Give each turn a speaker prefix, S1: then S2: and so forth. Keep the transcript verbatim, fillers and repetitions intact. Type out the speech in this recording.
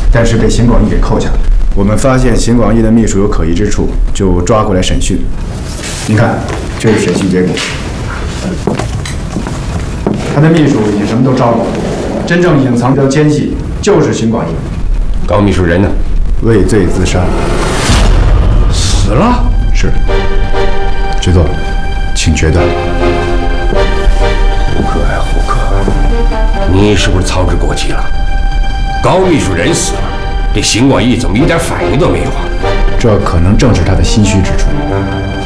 S1: 但是被邢广义给扣下了。我们发现邢广义的秘书有可疑之处，就抓过来审讯。您看，这是审讯结果。他的秘书已经什么都招了，真正隐藏的奸细就是邢广义。
S2: 高秘书人呢？
S1: 畏罪自杀。
S2: 死了？
S1: 是。局座，请决断。
S2: 胡克呀，胡克，你是不是操之过急了？高秘书人死了，这邢广义怎么一点反应都没有啊？
S1: 这可能正是他的心虚之处。